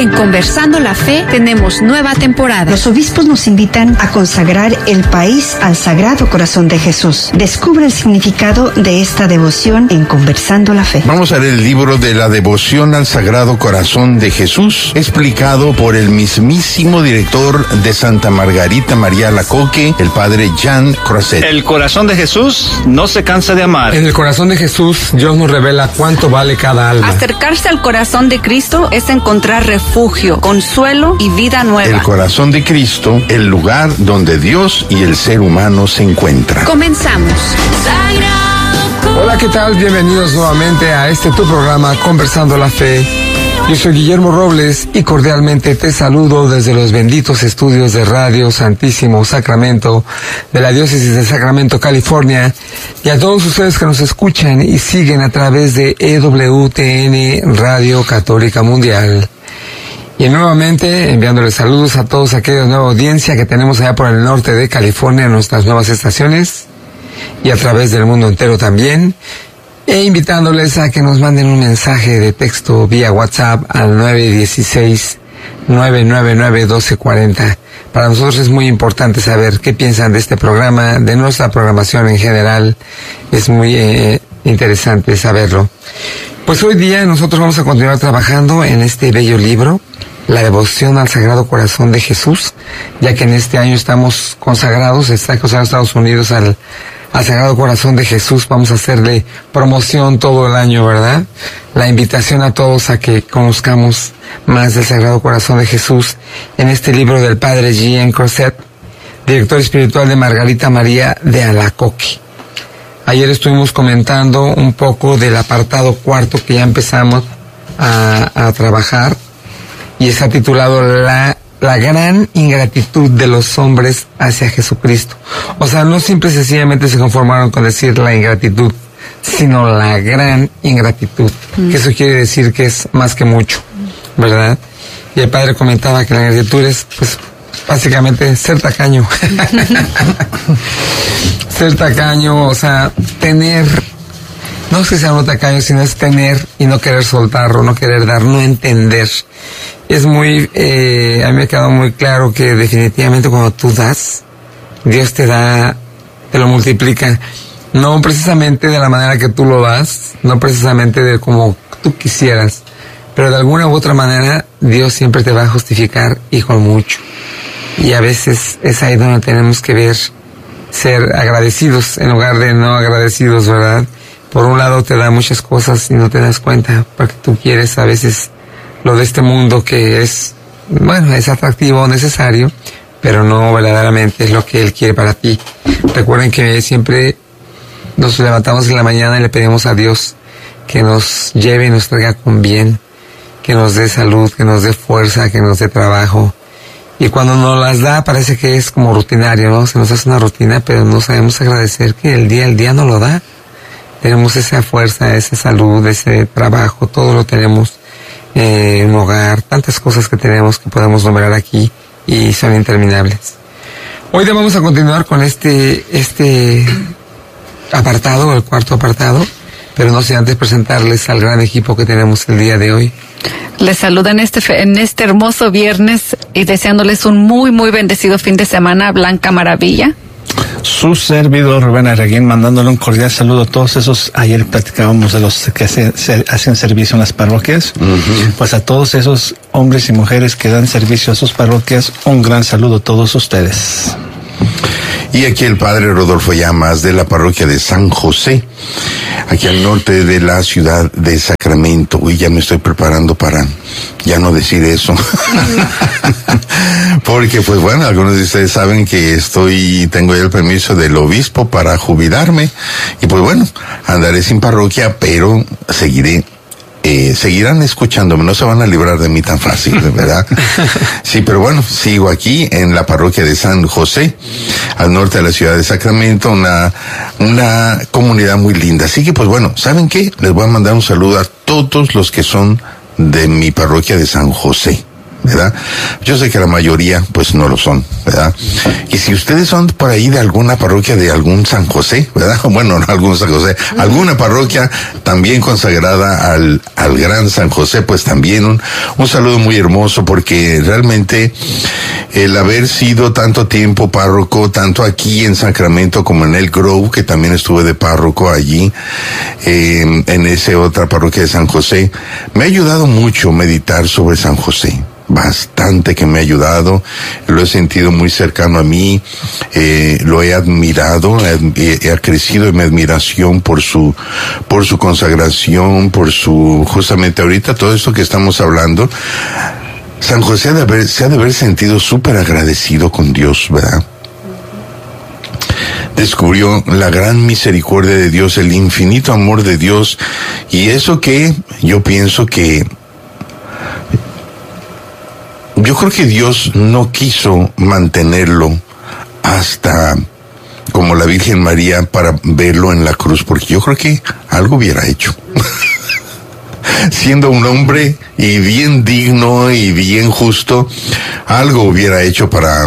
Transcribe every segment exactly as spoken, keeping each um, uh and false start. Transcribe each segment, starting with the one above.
En Conversando la Fe tenemos nueva temporada. Los obispos nos invitan a consagrar el país al Sagrado Corazón de Jesús. Descubre el significado de esta devoción en Conversando la Fe. Vamos a leer el libro de la devoción al Sagrado Corazón de Jesús, explicado por el mismísimo director de Santa Margarita María Alacoque, el padre Jean Croiset. El corazón de Jesús no se cansa de amar. En el corazón de Jesús, Dios nos revela cuánto vale cada alma. Acercarse al corazón de Cristo es encontrar refugio, consuelo y vida nueva. El corazón de Cristo, el lugar donde Dios y el ser humano se encuentran. Comenzamos. Hola, ¿qué tal? Bienvenidos nuevamente a este tu programa Conversando la Fe. Yo soy Guillermo Robles y cordialmente te saludo desde los benditos estudios de Radio Santísimo Sacramento de la Diócesis de Sacramento, California, y a todos ustedes que nos escuchan y siguen a través de E W T N Radio Católica Mundial. Y nuevamente enviándoles saludos a todos aquellos nueva audiencia que tenemos allá por el norte de California en nuestras nuevas estaciones y a través del mundo entero también. E invitándoles a que nos manden un mensaje de texto vía WhatsApp al nueve uno seis, nueve nueve nueve, uno dos cuatro cero. Para nosotros es muy importante saber qué piensan de este programa, de nuestra programación en general. Es muy eh, interesante saberlo. Pues hoy día nosotros vamos a continuar trabajando en este bello libro, La devoción al Sagrado Corazón de Jesús, ya que en este año estamos consagrados, está consagrado Estados Unidos al al Sagrado Corazón de Jesús. Vamos a hacerle promoción todo el año, ¿verdad? La invitación a todos a que conozcamos más del Sagrado Corazón de Jesús en este libro del padre Jean Croiset, director espiritual de Margarita María de Alacoque. Ayer estuvimos comentando un poco del apartado cuarto que ya empezamos a, a trabajar y está titulado La La gran ingratitud de los hombres hacia Jesucristo. O sea, no simple y sencillamente se conformaron con decir la ingratitud, sino la gran ingratitud. Mm. Que eso quiere decir que es más que mucho, ¿verdad? Y el padre comentaba que la ingratitud es, pues, básicamente ser tacaño. Ser tacaño, o sea, tener, no es que sea un tacaño, sino es tener y no querer soltar o no querer dar, no entender. Es muy, eh, a mí me ha quedado muy claro que definitivamente cuando tú das, Dios te da, te lo multiplica. No precisamente de la manera que tú lo das, no precisamente de como tú quisieras, pero de alguna u otra manera Dios siempre te va a justificar y con mucho. Y a veces es ahí donde tenemos que ver, ser agradecidos en lugar de no agradecidos, ¿verdad? Por un lado te da muchas cosas y no te das cuenta, porque tú quieres a veces lo de este mundo que es, bueno, es atractivo, necesario, pero no verdaderamente es lo que Él quiere para ti. Recuerden que siempre nos levantamos en la mañana y le pedimos a Dios que nos lleve y nos traiga con bien, que nos dé salud, que nos dé fuerza, que nos dé trabajo. Y cuando nos las da parece que es como rutinario, ¿no? Se nos hace una rutina, pero no sabemos agradecer que el día, el día nos lo da. Tenemos esa fuerza, esa salud, ese trabajo, todo lo tenemos. Eh, un hogar, tantas cosas que tenemos que podemos nombrar aquí y son interminables. Hoy día vamos a continuar con este este apartado, el cuarto apartado, pero no sé antes presentarles al gran equipo que tenemos el día de hoy. Les saludan este en este hermoso viernes y deseándoles un muy muy bendecido fin de semana, Blanca Maravilla. Su servidor Rubén Arreguín, mandándole un cordial saludo a todos esos, ayer platicábamos de los que hace, se, hacen servicio en las parroquias, uh-huh. Pues a todos esos hombres y mujeres que dan servicio a sus parroquias, un gran saludo a todos ustedes. Y aquí el padre Rodolfo Llamas de la parroquia de San José, aquí al norte de la ciudad de Sacramento. Uy, ya me estoy preparando para ya no decir eso. Porque, pues bueno, algunos de ustedes saben que estoy, tengo ya el permiso del obispo para jubilarme. Y pues bueno, andaré sin parroquia, pero seguiré. Eh, seguirán escuchándome, no se van a librar de mí tan fácil, ¿verdad? Sí, pero bueno, sigo aquí en la parroquia de San José, al norte de la ciudad de Sacramento, una, una comunidad muy linda. Así que pues bueno, ¿saben qué? Les voy a mandar un saludo a todos los que son de mi parroquia de San José, ¿verdad? Yo sé que la mayoría, pues, no lo son, ¿verdad? Y si ustedes son por ahí de alguna parroquia de algún San José, ¿verdad? Bueno, no algún San José, alguna parroquia también consagrada al, al gran San José, pues también un, un saludo muy hermoso, porque realmente el haber sido tanto tiempo párroco, tanto aquí en Sacramento como en El Grove, que también estuve de párroco allí, eh, en esa otra parroquia de San José, me ha ayudado mucho meditar sobre San José. Bastante que me ha ayudado, lo he sentido muy cercano a mí, eh, lo he admirado, he, he crecido en mi admiración por su, por su consagración, por su, justamente ahorita todo esto que estamos hablando. San José ha de haber, se ha de haber sentido súper agradecido con Dios, ¿verdad? Descubrió la gran misericordia de Dios, el infinito amor de Dios, y eso que yo pienso que yo creo que Dios no quiso mantenerlo hasta como la Virgen María para verlo en la cruz, porque yo creo que algo hubiera hecho. Siendo un hombre y bien digno y bien justo, algo hubiera hecho para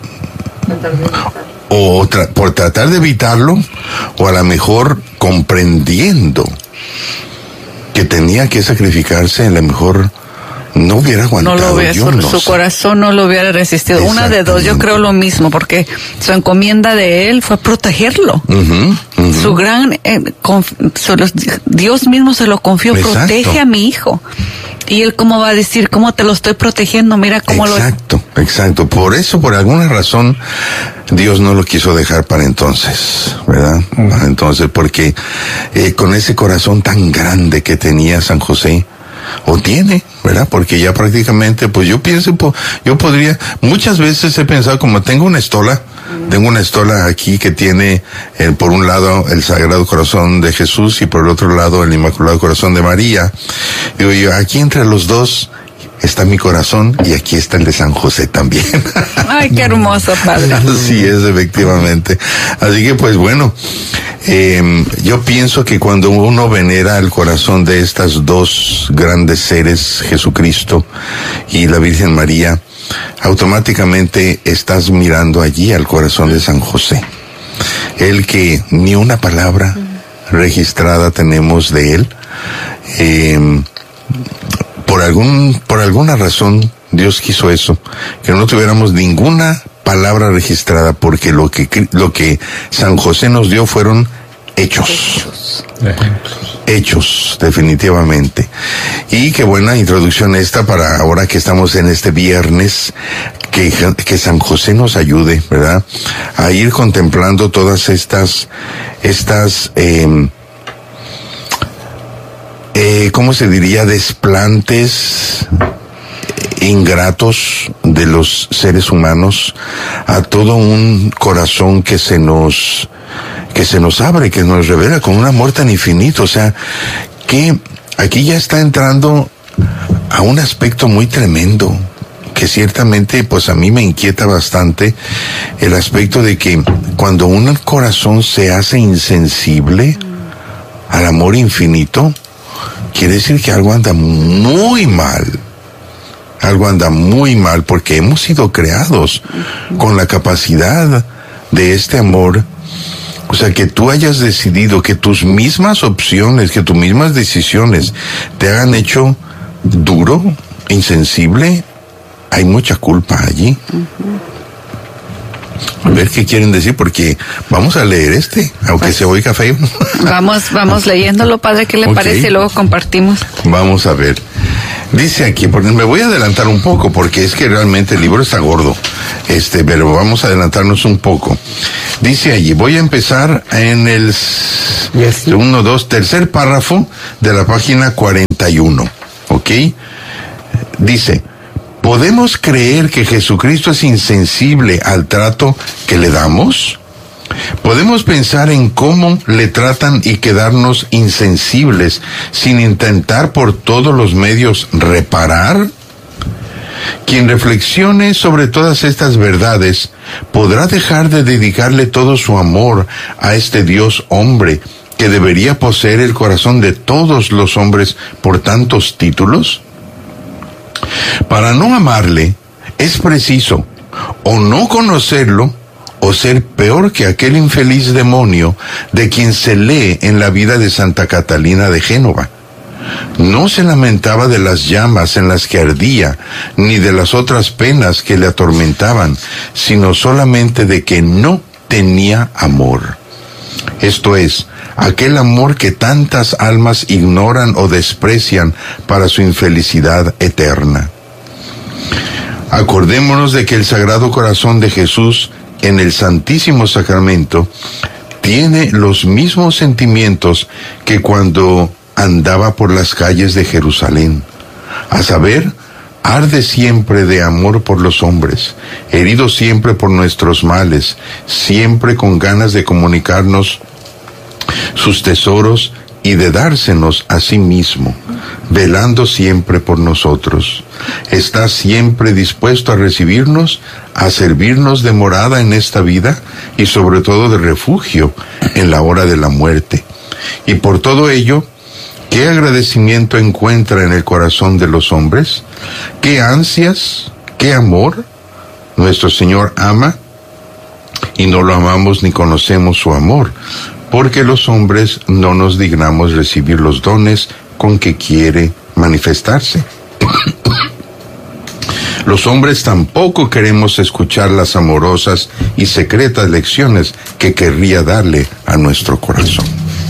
o tra- por tratar de evitarlo, o a lo mejor comprendiendo que tenía que sacrificarse, a lo mejor no hubiera aguantado. No lo hubiera, yo su, no su sé. corazón no lo hubiera resistido. Una de dos, yo creo lo mismo, porque su encomienda de él fue protegerlo. Uh-huh, uh-huh. Su gran, eh, conf, su, los, Dios mismo se lo confió, Exacto. Protege a mi hijo. Y él cómo va a decir, cómo te lo estoy protegiendo, mira cómo exacto, lo... Exacto, exacto. Por eso, por alguna razón, Dios no lo quiso dejar para entonces, ¿verdad? Uh-huh. Para entonces, porque eh, con ese corazón tan grande que tenía San José, o tiene, ¿verdad? Porque ya prácticamente, pues yo pienso, yo podría, muchas veces he pensado, como tengo una estola, tengo una estola aquí que tiene, eh, por un lado, el Sagrado Corazón de Jesús y por el otro lado, el Inmaculado Corazón de María. Digo yo, aquí entre los dos está mi corazón y aquí está el de San José también. Ay, qué hermoso, padre. Así es, efectivamente. Así que, pues bueno, eh, yo pienso que cuando uno venera el corazón de estas dos grandes seres, Jesucristo y la Virgen María, automáticamente estás mirando allí al corazón de San José. El que ni una palabra registrada tenemos de él. Eh, por algún, por alguna razón, Dios quiso eso, que no tuviéramos ninguna palabra registrada, porque lo que, lo que San José nos dio fueron hechos. Hechos. Hechos, definitivamente. Y qué buena introducción esta para ahora que estamos en este viernes, que, que San José nos ayude, ¿verdad? A ir contemplando todas estas, estas, eh, eh, ¿cómo se diría? Desplantes ingratos de los seres humanos a todo un corazón que se nos que se nos abre, que nos revela con un amor tan infinito. O sea, que aquí ya está entrando a un aspecto muy tremendo, que ciertamente pues a mí me inquieta bastante, el aspecto de que cuando un corazón se hace insensible al amor infinito, quiere decir que algo anda muy mal. Algo anda muy mal, porque hemos sido creados con la capacidad de este amor. O sea, que tú hayas decidido que tus mismas opciones, que tus mismas decisiones te hagan hecho duro, insensible, hay mucha culpa allí. A ver qué quieren decir, porque vamos a leer este, aunque pues, se oiga feo. Vamos, vamos leyéndolo, padre, ¿qué le okay. parece? Y luego compartimos. Vamos a ver. Dice aquí, porque me voy a adelantar un poco, porque es que realmente el libro está gordo, este, pero vamos a adelantarnos un poco. Dice allí, voy a empezar en el uno, dos, tercer párrafo de la página cuarenta y uno, ¿ok? Dice, ¿podemos creer que Jesucristo es insensible al trato que le damos? ¿Podemos pensar en cómo le tratan y quedarnos insensibles sin intentar por todos los medios reparar? Quien reflexione sobre todas estas verdades podrá dejar de dedicarle todo su amor a este Dios hombre que debería poseer el corazón de todos los hombres por tantos títulos. Para no amarle, es preciso o no conocerlo, o ser peor que aquel infeliz demonio de quien se lee en la vida de Santa Catalina de Génova. No se lamentaba de las llamas en las que ardía, ni de las otras penas que le atormentaban, sino solamente de que no tenía amor. Esto es, aquel amor que tantas almas ignoran o desprecian para su infelicidad eterna. Acordémonos de que el Sagrado Corazón de Jesús en el Santísimo Sacramento tiene los mismos sentimientos que cuando andaba por las calles de Jerusalén, a saber, arde siempre de amor por los hombres, herido siempre por nuestros males, siempre con ganas de comunicarnos sus tesoros y de dársenos a sí mismo, velando siempre por nosotros. Está siempre dispuesto a recibirnos, a servirnos de morada en esta vida y sobre todo de refugio en la hora de la muerte. Y por todo ello, ¿qué agradecimiento encuentra en el corazón de los hombres? ¿Qué ansias? ¿Qué amor? Nuestro Señor ama y no lo amamos ni conocemos su amor, porque los hombres no nos dignamos recibir los dones con que quiere manifestarse. Los hombres tampoco queremos escuchar las amorosas y secretas lecciones que querría darle a nuestro corazón.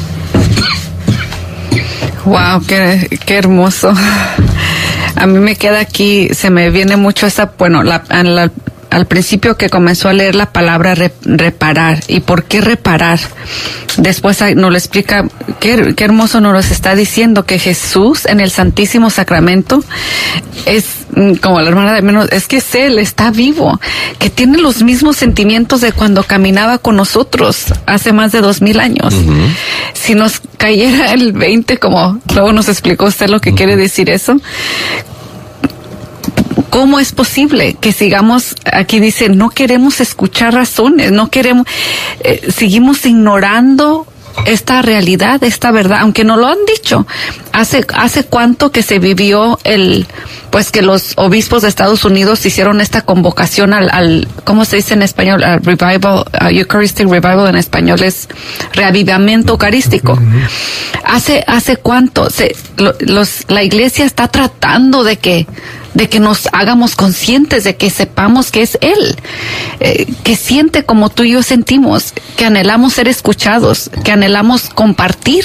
Wow, qué, qué hermoso. A mí me queda aquí, se me viene mucho esa, bueno, la, la, al principio que comenzó a leer la palabra re, reparar. ¿Y por qué reparar? Después nos lo explica, qué, qué hermoso nos está diciendo que Jesús en el Santísimo Sacramento es, como la hermana de menos, es que es Él, está vivo, que tiene los mismos sentimientos de cuando caminaba con nosotros hace más de dos mil años. Uh-huh. Si nos cayera el veinte, como luego nos explicó usted lo que uh-huh. quiere decir eso, ¿cómo es posible que sigamos, aquí dice, no queremos escuchar razones, no queremos, eh, seguimos ignorando esta realidad, esta verdad, aunque no lo han dicho? Hace, hace cuánto que se vivió el, pues que los obispos de Estados Unidos hicieron esta convocación al, al ¿cómo se dice en español? Al revival, uh, Eucharistic Revival en español es reavivamiento eucarístico. Hace, hace cuánto, se, lo, los, la iglesia está tratando de que, de que nos hagamos conscientes, de que sepamos que es Él, eh, que siente como tú y yo sentimos, que anhelamos ser escuchados, que anhelamos compartir,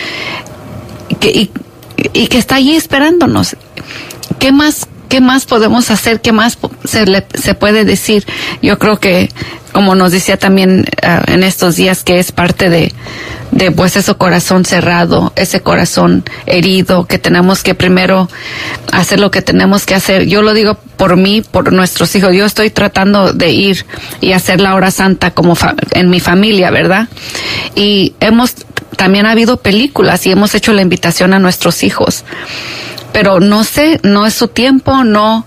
que, y, y que está allí esperándonos. ¿Qué más, qué más podemos hacer? ¿Qué más se, le, se puede decir? Yo creo que, como nos decía también uh, en estos días, que es parte de, de pues ese corazón cerrado, ese corazón herido, que tenemos que primero hacer lo que tenemos que hacer. Yo lo digo por mí, por nuestros hijos. Yo estoy tratando de ir y hacer la hora santa como fa- en mi familia, ¿verdad? Y hemos, también ha habido películas y hemos hecho la invitación a nuestros hijos. Pero no sé, no es su tiempo, no.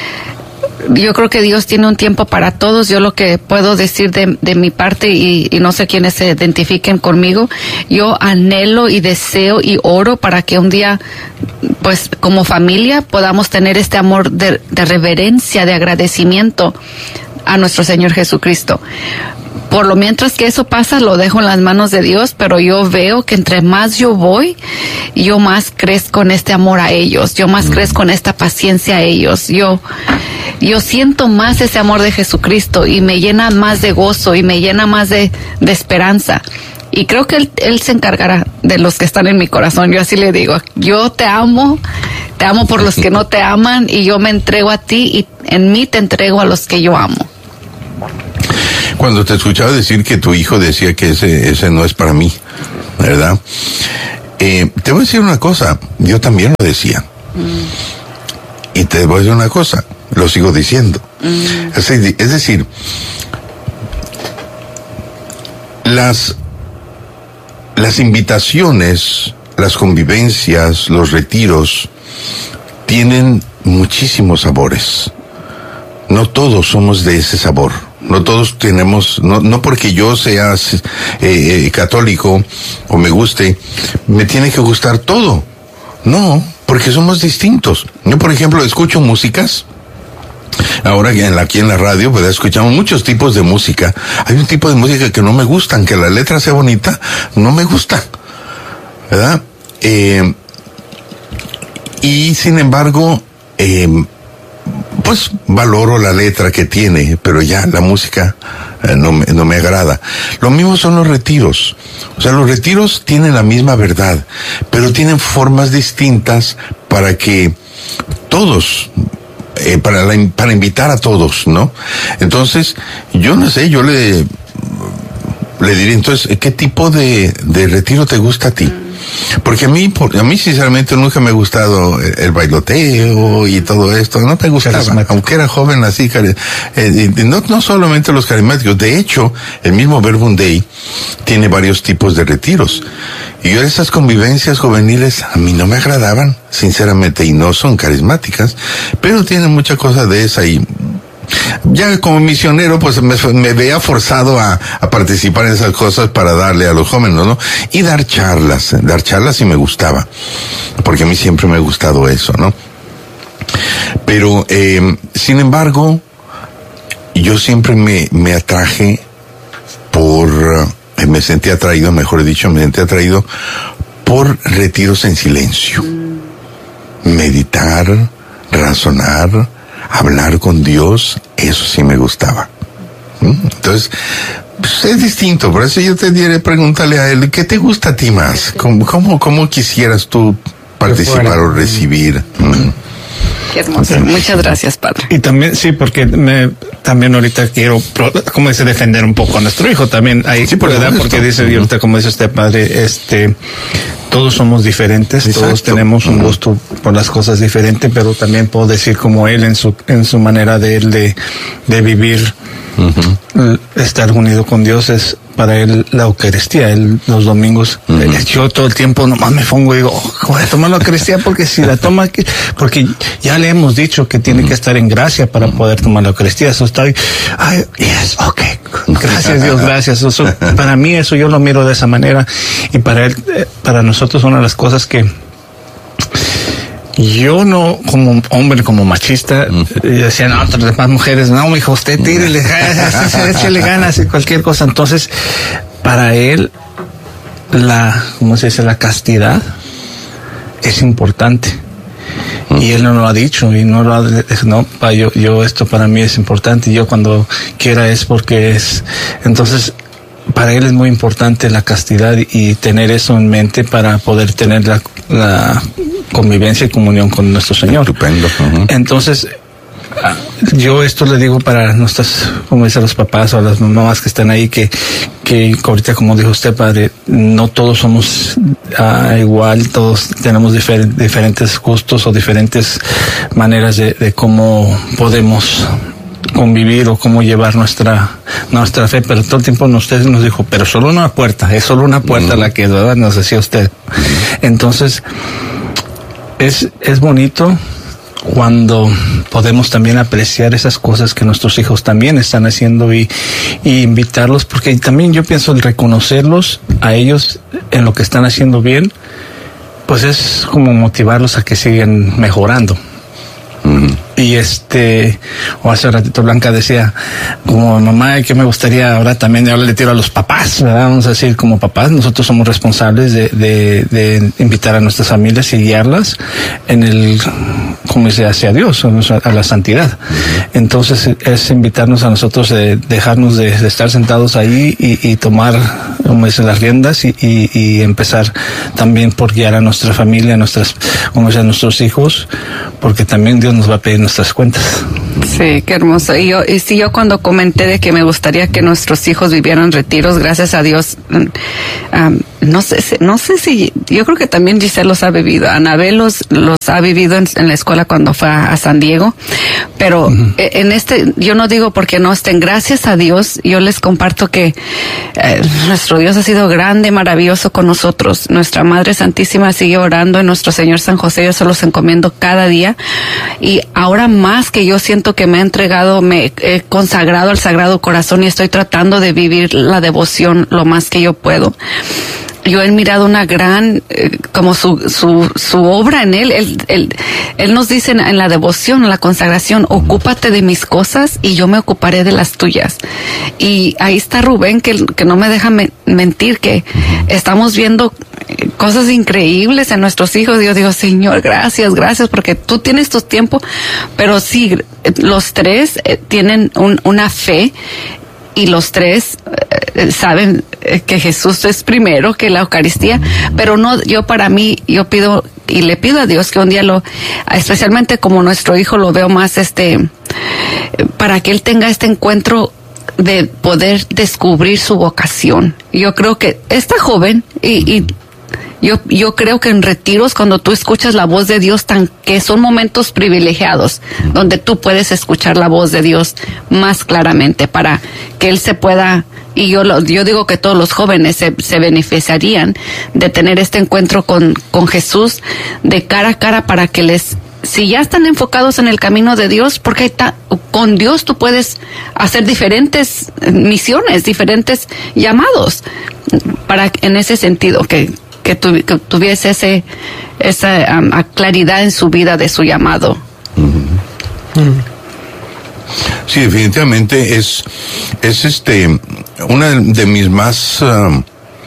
Yo creo que Dios tiene un tiempo para todos. Yo lo que puedo decir de, de mi parte, y, y no sé quiénes se identifiquen conmigo, yo anhelo y deseo y oro para que un día, pues como familia, podamos tener este amor de, de reverencia, de agradecimiento a nuestro Señor Jesucristo. Por lo mientras que eso pasa, lo dejo en las manos de Dios, pero yo veo que entre más yo voy, yo más crezco en este amor a ellos, yo más crezco en esta paciencia a ellos, yo, yo siento más ese amor de Jesucristo y me llena más de gozo y me llena más de, de esperanza. Y creo que él, él se encargará de los que están en mi corazón. Yo así le digo, yo te amo, te amo por los que no te aman, y yo me entrego a ti y en mí te entrego a los que yo amo. Cuando te escuchaba decir que tu hijo decía que ese, ese no es para mí, ¿verdad? Eh, te voy a decir una cosa, yo también lo decía. Mm. Y te voy a decir una cosa, lo sigo diciendo. Mm. Es, es decir, las, las invitaciones, las convivencias, los retiros, tienen muchísimos sabores. No todos somos de ese sabor. No todos tenemos, no, no porque yo sea eh, eh, católico o me guste, me tiene que gustar todo. No, porque somos distintos. Yo, por ejemplo, escucho músicas. Ahora que en la, aquí en la radio, pues escuchamos muchos tipos de música. Hay un tipo de música que no me gusta, aunque la letra sea bonita, no me gusta, ¿verdad? Eh, y sin embargo, eh, pues valoro la letra que tiene, pero ya la música eh, no, me, no me agrada. Lo mismo son los retiros. O sea, los retiros tienen la misma verdad, pero tienen formas distintas para que todos... Eh, para, la, para invitar a todos, ¿no? Entonces, yo no sé, yo le le diré, entonces, ¿qué tipo de, de retiro te gusta a ti? Porque a mí, por, a mí sinceramente nunca me ha gustado el, el bailoteo y todo esto, no me gustaba, aunque era joven así, eh, no, no solamente los carismáticos, de hecho, el mismo Verbum Dei tiene varios tipos de retiros. Y yo esas convivencias juveniles a mí no me agradaban, sinceramente, y no son carismáticas, pero tienen mucha cosa de esa y ya como misionero pues me, me veía forzado a, a participar en esas cosas para darle a los jóvenes, ¿no? Y dar charlas, dar charlas sí me gustaba, porque a mí siempre me ha gustado eso, ¿no? Pero, eh, sin embargo, yo siempre me, me atraje por... me sentí atraído, mejor dicho, me sentí atraído por retiros en silencio. Meditar, razonar, hablar con Dios, eso sí me gustaba. ¿Mm? Entonces, pues es distinto, por eso yo te diré, pregúntale a él, ¿qué te gusta a ti más? ¿Cómo, cómo, cómo quisieras tú participar o recibir? ¿Mm? Qué hermoso. Muchas gracias, Padre. Y también, sí, porque me, también ahorita quiero, como dice, defender un poco a nuestro hijo también. Ahí, sí, por ¿verdad? Porque dice, y ahorita, como dice usted, Padre, este, todos somos diferentes, exacto, todos tenemos un gusto por las cosas diferentes, pero también puedo decir como él en su, en su manera de él de, de vivir, uh-huh, estar unido con Dios es para él la Eucaristía. Él los domingos, uh-huh, eh, yo todo el tiempo nomás me pongo y digo, oh, voy a tomar la Eucaristía porque si la toma, porque ya le hemos dicho que tiene uh-huh que estar en gracia para poder tomar la Eucaristía. Eso está ahí, ay, yes, okay, gracias Dios, gracias. Eso, para mí eso yo lo miro de esa manera, y para él, eh, para nosotros una de las cosas que yo no, como hombre, como machista, uh-huh, decía, no, otras demás mujeres, no, mi hijo, usted tírele, échale ganas y cualquier cosa. Entonces, para él, la, ¿cómo se dice? La castidad es importante. Uh-huh. Y él no lo ha dicho, y no lo ha, no, pa, yo, yo, esto para mí es importante, y yo cuando quiera es porque es. Entonces, para él es muy importante la castidad y tener eso en mente para poder tener la, la convivencia y comunión con nuestro Señor. Estupendo. Uh-huh. Entonces, yo esto le digo para nuestras, como dicen los papás o las mamás que están ahí, que, que ahorita, como dijo usted, Padre, no todos somos uh, igual, todos tenemos difer- diferentes gustos o diferentes maneras de, de cómo podemos convivir o cómo llevar nuestra nuestra fe, pero todo el tiempo usted nos dijo, pero solo una puerta, es solo una puerta, uh-huh, la que, ¿verdad?, nos decía usted. Uh-huh. Entonces, es, es bonito cuando podemos también apreciar esas cosas que nuestros hijos también están haciendo y, y invitarlos, porque también yo pienso el reconocerlos a ellos en lo que están haciendo bien, pues es como motivarlos a que sigan mejorando. Uh-huh. Y este, o hace ratito Blanca decía, como mamá, que me gustaría ahora también, ahora le tiro a los papás, ¿verdad? Vamos a decir, como papás, nosotros somos responsables de, de, de invitar a nuestras familias y guiarlas en el, como dice, hacia Dios, a la santidad. Uh-huh. Entonces, es invitarnos a nosotros de dejarnos de, de estar sentados ahí y, y tomar, como dice, las riendas y, y, y empezar también por guiar a nuestra familia, a nuestras, como dice, a nuestros hijos, porque también Dios nos va a pedir nuestras cuentas. Sí, qué hermoso. Y yo, y sí, yo cuando comenté de que me gustaría que nuestros hijos vivieran retiros, gracias a Dios, um, no sé, no sé si, yo creo que también Giselle los ha vivido, Anabel los, los ha vivido en, en la escuela cuando fue a, a San Diego, pero uh-huh, en este, yo no digo porque no estén, gracias a Dios, yo les comparto que eh, nuestro Dios ha sido grande, maravilloso con nosotros. Nuestra Madre Santísima sigue orando en nuestro Señor San José, yo se los encomiendo cada día, y ahora más que yo siento que me he entregado, me he consagrado al Sagrado Corazón y estoy tratando de vivir la devoción lo más que yo puedo. yo he mirado una gran, eh, como su, su, su obra en él. Él, él. él nos dice en, en la devoción, en la consagración, ocúpate de mis cosas y yo me ocuparé de las tuyas. Y ahí está Rubén, que, que no me deja me, mentir, que estamos viendo cosas increíbles en nuestros hijos. Yo digo, Señor, gracias, gracias, porque tú tienes tu tiempo, pero sí, los tres eh, tienen un, una fe. Y los tres eh, saben que Jesús es primero, que la Eucaristía, pero no, yo para mí, yo pido y le pido a Dios que un día lo, especialmente como nuestro hijo lo veo más, este, para que él tenga este encuentro de poder descubrir su vocación. Yo creo que está joven y, y Yo, yo creo que en retiros, cuando tú escuchas la voz de Dios, tan que son momentos privilegiados, donde tú puedes escuchar la voz de Dios más claramente para que Él se pueda, y yo lo, yo digo que todos los jóvenes se, se beneficiarían de tener este encuentro con, con Jesús de cara a cara para que les, si ya están enfocados en el camino de Dios, porque ta, con Dios tú puedes hacer diferentes misiones, diferentes llamados, para en ese sentido, que Que, tu, que tuviese ese, esa um, claridad en su vida de su llamado. Uh-huh. Sí, definitivamente es, es este, una de mis más, uh,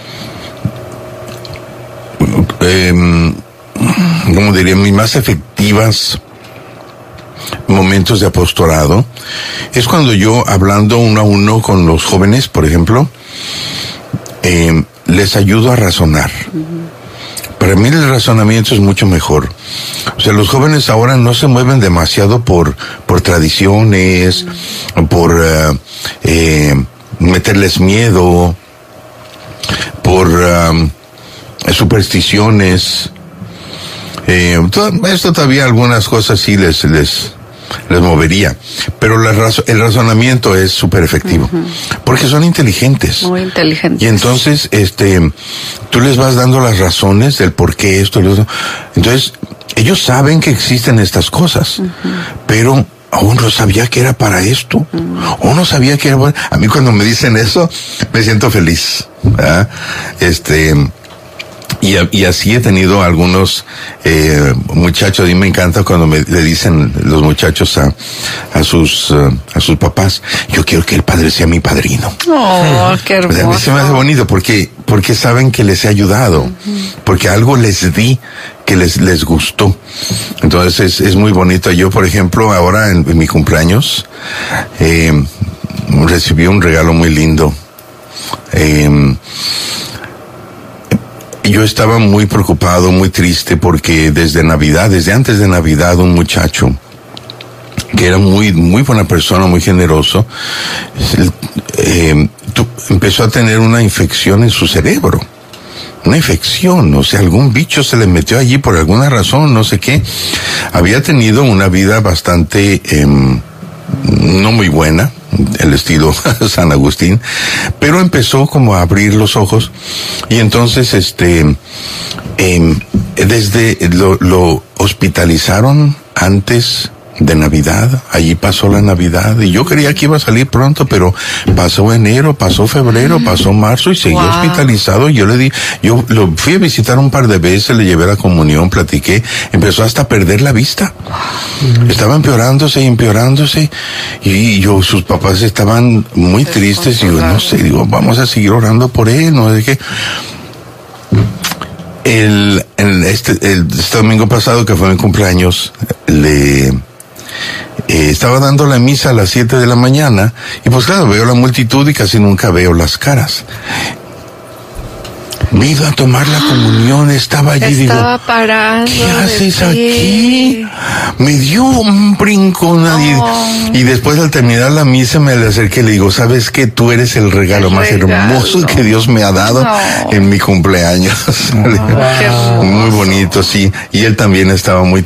eh, ¿cómo diría? Mis más efectivas momentos de apostolado. Es cuando yo, hablando uno a uno con los jóvenes, por ejemplo, eh, les ayudo a razonar. Uh-huh. Para mí el razonamiento es mucho mejor. O sea, los jóvenes ahora no se mueven demasiado por, por tradiciones, uh-huh. por uh, eh, meterles miedo, por um, supersticiones. Eh, todo, esto todavía algunas cosas sí les, les, les movería, pero la razo- el razonamiento es súper efectivo, uh-huh. porque son inteligentes. Muy inteligentes. Y entonces, este, tú les vas dando las razones del por qué esto y lo otro. Entonces, ellos saben que existen estas cosas, uh-huh. pero aún no sabía que era para esto, uh-huh. o no sabía que era bueno. A mí cuando me dicen eso, me siento feliz, ¿verdad? Este, Y, y así he tenido algunos eh, muchachos, y me encanta cuando me le dicen los muchachos a, a sus uh, a sus papás, yo quiero que el padre sea mi padrino. Oh, qué hermoso. A mí se me hace bonito porque, porque saben que les he ayudado, uh-huh. porque algo les di que les, les gustó. Entonces es, es muy bonito. Yo, por ejemplo, ahora en, en mi cumpleaños, eh, recibí un regalo muy lindo. Eh, Yo estaba muy preocupado, muy triste, porque desde Navidad, desde antes de Navidad, un muchacho que era muy, muy buena persona, muy generoso, eh, tu, empezó a tener una infección en su cerebro. Una infección, o sea, algún bicho se le metió allí por alguna razón, no sé qué. Había tenido una vida bastante, eh, no muy buena, el estilo San Agustín, pero empezó como a abrir los ojos, y entonces este eh, desde lo, lo hospitalizaron antes de Navidad. Allí pasó la Navidad y yo creía que iba a salir pronto, pero pasó enero, pasó febrero, pasó marzo y seguía wow. hospitalizado. Yo le di, yo lo fui a visitar un par de veces, le llevé la comunión, platiqué, empezó hasta a perder la vista. Mm. Estaba empeorándose y empeorándose, y yo, sus papás estaban muy tristes, y yo no sé, digo, vamos a seguir orando por él, no sé qué. El, el, este, el, este domingo pasado, que fue mi cumpleaños, le, Eh, estaba dando la misa a las siete de la mañana, y pues claro, veo la multitud y casi nunca veo las caras. Me iba a tomar la comunión, estaba allí, estaba digo, parado, ¿qué haces aquí? Me dio un brinco, nadie. Oh. Y después al terminar la misa me le acerqué y le digo, ¿sabes qué? Tú eres el regalo el más regalo. hermoso que Dios me ha dado no. en mi cumpleaños. Oh. Muy bonito, sí. Y él también estaba muy